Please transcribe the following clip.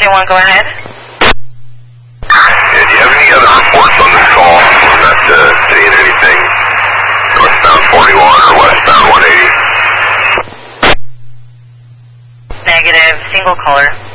601, go ahead. Yeah, do you have any other reports on this call? I'm not seeing anything northbound 41 or westbound 180. Negative, single caller.